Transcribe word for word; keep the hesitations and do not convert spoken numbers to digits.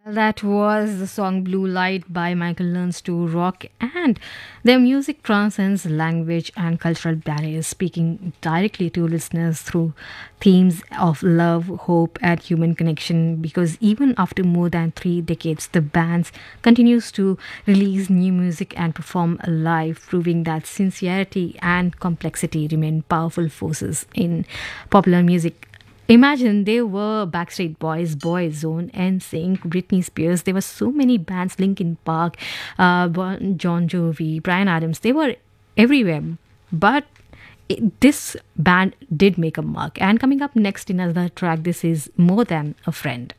That was the song Blue Light by Michael Learns to Rock, and their music transcends language and cultural barriers, speaking directly to listeners through themes of love, hope, and human connection. Because even after more than three decades, the band continues to release new music and perform live, proving that sincerity and complexity remain powerful forces in popular music. Imagine they were Backstreet Boys, Boyzone, N Sync, Britney Spears. There were so many bands, Linkin Park, uh, Bon- John Jovi, Brian Adams. They were everywhere. But it- this band did make a mark. And coming up next in another track, this is More Than a Friend.